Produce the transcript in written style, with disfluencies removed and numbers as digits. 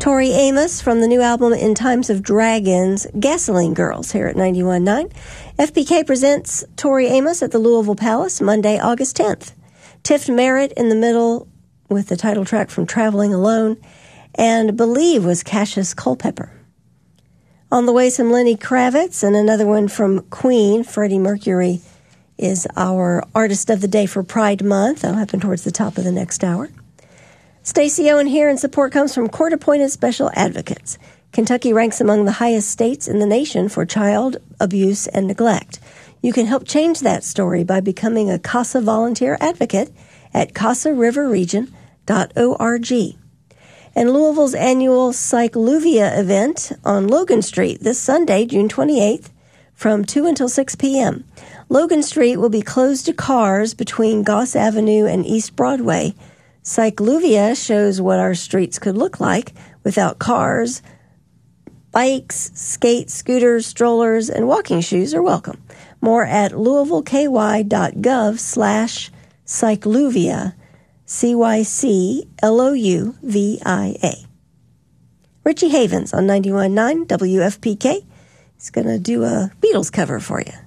Tori Amos from the new album In Times of Dragons, Gasoline Girls, here at 91.9. FPK presents Tori Amos at the Louisville Palace, Monday, August 10th. Tiff Merritt in the middle with the title track from Traveling Alone, and Believe was Cassius Culpepper. On the way, some Lenny Kravitz and another one from Queen. Freddie Mercury is our artist of the day for Pride Month. That'll happen towards the top of the next hour. Stacey Owen here, and support comes from court-appointed special advocates. Kentucky ranks among the highest states in the nation for child abuse and neglect. You can help change that story by becoming a CASA volunteer advocate at casariverregion.org. And Louisville's annual Cycluvia event on Logan Street this Sunday, June 28th, from 2 until 6 p.m. Logan Street will be closed to cars between Goss Avenue and East Broadway. Cycluvia shows what our streets could look like without cars. Bikes, skates, scooters, strollers, and walking shoes are welcome. More at louisvilleky.gov/Cycluvia, CYCLOUVIA. Richie Havens on 91.9 WFPK. He's going to do a Beatles cover for you.